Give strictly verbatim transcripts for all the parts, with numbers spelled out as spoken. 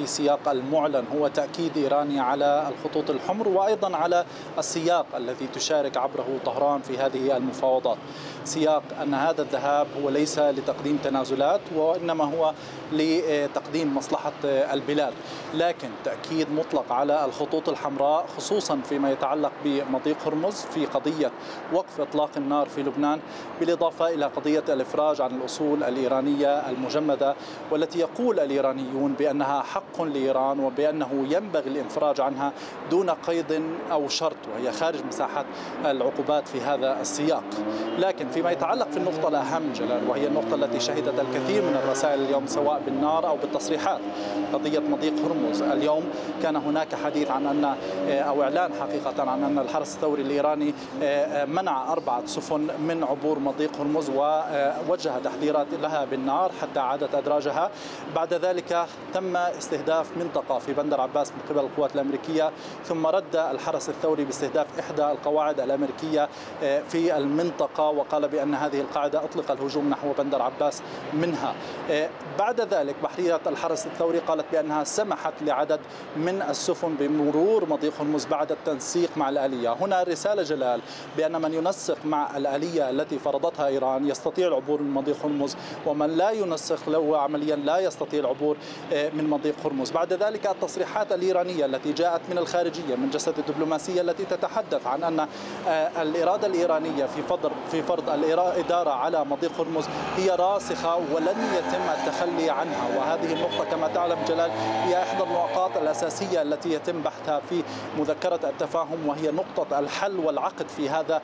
في سياق المعلن هو تأكيد إيراني على الخطوط الحمر وأيضا على السياق الذي تشارك عبره طهران في هذه المفاوضات. سياق أن هذا الذهاب هو ليس لتقديم تنازلات وإنما هو لتقديم مصلحة البلاد، لكن تأكيد مطلق على الخطوط الحمراء خصوصا فيما يتعلق بمضيق هرمز في قضية وقف إطلاق النار في لبنان، بالإضافة إلى قضية الإفراج عن الأصول الإيرانية المجمدة والتي يقول الإيرانيون بأنها حق لإيران وبأنه ينبغي الإنفراج عنها دون قيد أو شرط، وهي خارج مساحة العقوبات في هذا السياق. لكن فيما يتعلق في النقطة الأهم جلال، وهي النقطة التي شهدت الكثير من الرسائل اليوم سواء بالنار أو بالتصريحات، قضية مضيق هرمز. اليوم كان هناك حديث عن أن أو إعلان حقيقة عن أن الحرس الثوري الإيراني منع أربعة سفن من عبور مضيق هرمز ووجه تحذيرات لها بالنار حتى عادت أدراجها. بعد ذلك تم استهداف منطقة في بندر عباس من قبل القوات الأمريكية، ثم رد الحرس الثوري باستهداف إحدى القواعد الأمريكية في المنطقة وقال بأن هذه القاعدة أطلق الهجوم نحو بندر عباس منها. بعد ذلك بحرية الحرس الثوري قالت بأنها سمحت لعدد من السفن بمرور مضيق هرمز بعد التنسيق مع الآلية. هنا رسالة جلال بأن من ينسق مع الآلية التي فرضتها إيران يستطيع العبور من مضيق هرمز، ومن لا ينسق له عمليا لا يستطيع العبور من مضيق هرمز. بعد ذلك التصريحات الإيرانية التي جاءت من الخارجية من جسد الدبلوماسية التي تتحدث عن أن الإرادة الإيرانية في فرض في فرض الإدارة على مضيق هرمز هي راسخة ولن يتم التخلي عنها. وهذه النقطة كما تعلم جلال هي إحدى النقاط الأساسية التي يتم بحثها في مذكرة التفاهم، وهي نقطة الحل والعقد في هذا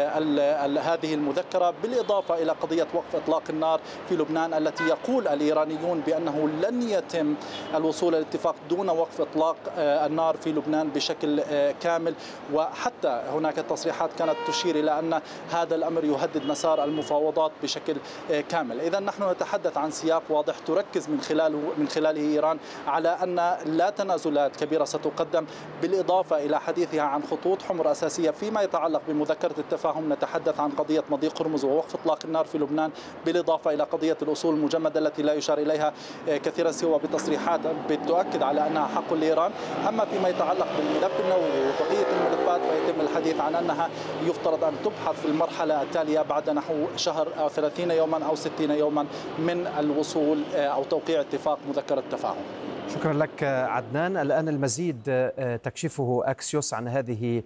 هذه المذكرة، بالإضافة إلى قضية وقف إطلاق النار في لبنان التي يقول الإيرانيون بأنه لن يتم الوصول إلى اتفاق دون وقف إطلاق النار في لبنان بشكل كامل. وحتى هناك تصريحات كانت تشير إلى أن هذا الأمر يهدد مسار المفاوضات بشكل كامل. إذا نحن نتحدث عن سياق واضح تركز من خلاله من خلاله إيران على أن لا تنازلات كبيرة ستقدم، بالإضافة إلى حديثها عن خطوط حمر أساسية فيما يتعلق بمذكرة التفاهم. نتحدث عن قضية مضيق هرمز ووقف إطلاق النار في لبنان، بالإضافة إلى قضية الأصول المجمدة التي لا يشار إليها كثيرا سوى بتصريحات بتؤكد على أنها حق لإيران. أما فيما يتعلق بالملف النووي وبقية الملفات فيتم الحديث عن أنها يفترض أن تبحث في المرحلة التالية بعد نحو شهر أو ثلاثين يوما أو ستين يوما من الوصول أو توقيع اتفاق مذكرة التفاهم. شكرا لك عدنان. الآن المزيد تكشفه أكسيوس عن هذه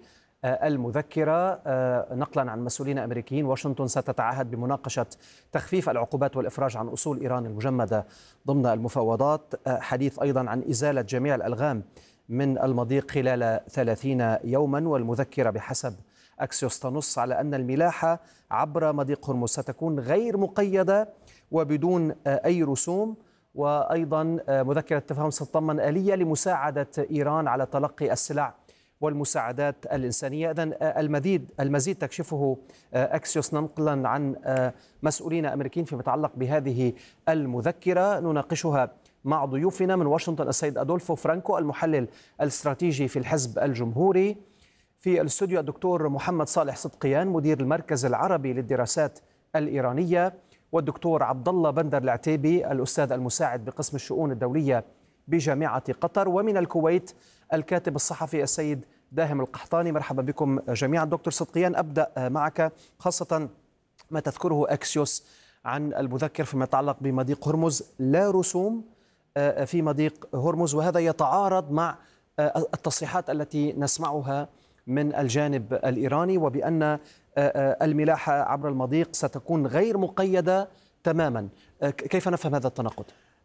المذكرة نقلا عن مسؤولين أمريكيين. واشنطن ستتعهد بمناقشة تخفيف العقوبات والإفراج عن أصول إيران المجمدة ضمن المفاوضات. حديث أيضا عن إزالة جميع الألغام من المضيق خلال ثلاثين يوما. والمذكرة بحسب أكسيوس تنص على أن الملاحة عبر مضيق هرمز ستكون غير مقيدة وبدون أي رسوم. وأيضا مذكرة التفاهم ستتضمن آلية لمساعدة إيران على تلقي السلع والمساعدات الإنسانية. إذن المزيد المزيد تكشفه أكسيوس نقلا عن مسؤولين أمريكيين فيما يتعلق بهذه المذكرة. نناقشها مع ضيوفنا من واشنطن السيد أدولفو فرانكو المحلل الاستراتيجي في الحزب الجمهوري، في الاستوديو الدكتور محمد صالح صدقيان مدير المركز العربي للدراسات الإيرانية، والدكتور عبد الله بندر العتيبي الأستاذ المساعد بقسم الشؤون الدولية بجامعة قطر، ومن الكويت الكاتب الصحفي السيد داهم القحطاني. مرحبا بكم جميعا. دكتور صدقيان، أبدأ معك، خاصة ما تذكره أكسيوس عن المذكر فيما يتعلق بمضيق هرمز، لا رسوم في مضيق هرمز، وهذا يتعارض مع التصريحات التي نسمعها من الجانب الإيراني وبأن الملاحة عبر المضيق ستكون غير مقيدة تماما. كيف نفهم هذا التناقض؟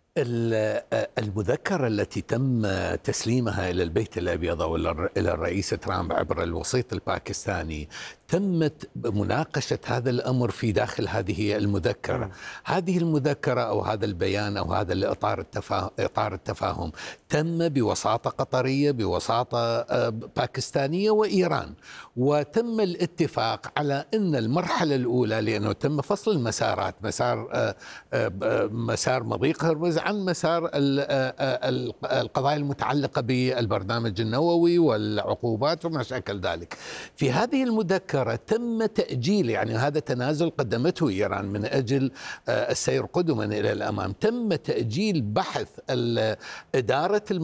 المذكرة التي تم تسليمها إلى البيت الأبيض أو إلى الرئيس ترامب عبر الوسيط الباكستاني تمت مناقشة هذا الأمر في داخل هذه المذكرة. مم. هذه المذكرة أو هذا البيان أو هذا الإطار التفاهم, إطار التفاهم تم بوساطة قطرية، بوساطة باكستانية وإيران، وتم الاتفاق على أن المرحلة الأولى، لأنه تم فصل المسارات، مسار مسار مضيق هرمز عن مسار القضايا المتعلقة بالبرنامج النووي والعقوبات وما شاكل ذلك. في هذه المذكرة تم تأجيل، يعني هذا تنازل قدمته إيران من أجل السير قدما إلى الأمام، تم تأجيل بحث إدارة